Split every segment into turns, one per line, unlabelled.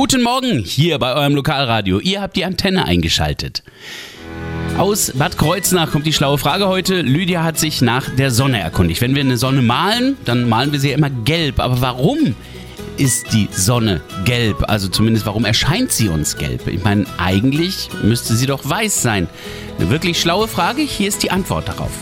Guten Morgen, hier bei eurem Lokalradio. Ihr habt die Antenne eingeschaltet. Aus Bad Kreuznach kommt die schlaue Frage heute. Lydia hat sich nach der Sonne erkundigt. Wenn wir eine Sonne malen, dann malen wir sie ja immer gelb. Aber warum ist die Sonne gelb? Also zumindest, warum erscheint sie uns gelb? Ich meine, eigentlich müsste sie doch weiß sein. Eine wirklich schlaue Frage, hier ist die Antwort darauf.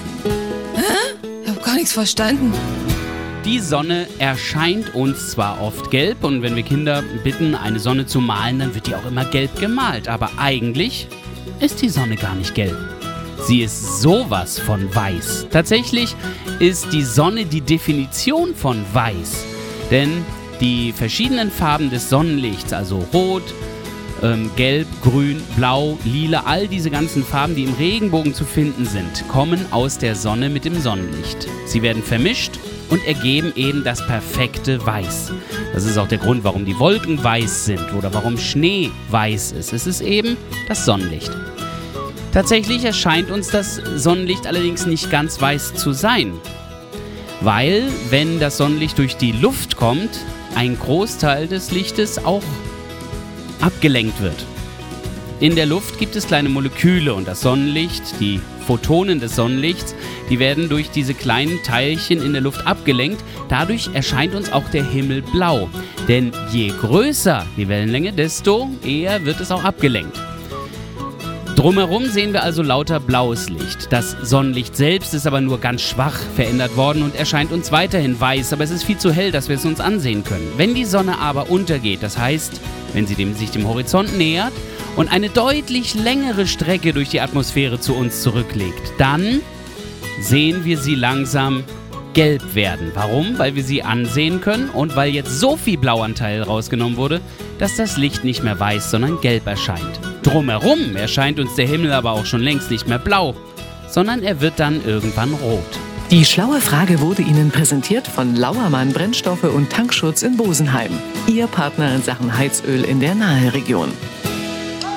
Ich habe gar nichts verstanden.
Die Sonne erscheint uns zwar oft gelb und wenn wir Kinder bitten, eine Sonne zu malen, dann wird die auch immer gelb gemalt. Aber eigentlich ist die Sonne gar nicht gelb. Sie ist sowas von weiß. Tatsächlich ist die Sonne die Definition von weiß. Denn die verschiedenen Farben des Sonnenlichts, also rot, gelb, grün, blau, lila, all diese ganzen Farben, die im Regenbogen zu finden sind, kommen aus der Sonne mit dem Sonnenlicht. Sie werden vermischt und ergeben eben das perfekte Weiß. Das ist auch der Grund, warum die Wolken weiß sind oder warum Schnee weiß ist. Es ist eben das Sonnenlicht. Tatsächlich erscheint uns das Sonnenlicht allerdings nicht ganz weiß zu sein, weil, wenn das Sonnenlicht durch die Luft kommt, ein Großteil des Lichtes auch abgelenkt wird. In der Luft gibt es kleine Moleküle und das Sonnenlicht, die Photonen des Sonnenlichts, die werden durch diese kleinen Teilchen in der Luft abgelenkt. Dadurch erscheint uns auch der Himmel blau. Denn je größer die Wellenlänge, desto eher wird es auch abgelenkt. Drumherum sehen wir also lauter blaues Licht. Das Sonnenlicht selbst ist aber nur ganz schwach verändert worden und erscheint uns weiterhin weiß, aber es ist viel zu hell, dass wir es uns ansehen können. Wenn die Sonne aber untergeht, das heißt, wenn sie sich dem Horizont nähert und eine deutlich längere Strecke durch die Atmosphäre zu uns zurücklegt, dann sehen wir sie langsam gelb werden. Warum? Weil wir sie ansehen können und weil jetzt so viel Blauanteil rausgenommen wurde, dass das Licht nicht mehr weiß, sondern gelb erscheint. Drumherum erscheint uns der Himmel aber auch schon längst nicht mehr blau, sondern er wird dann irgendwann rot.
Die schlaue Frage wurde Ihnen präsentiert von Lauermann Brennstoffe und Tankschutz in Bosenheim. Ihr Partner in Sachen Heizöl in der Naheregion.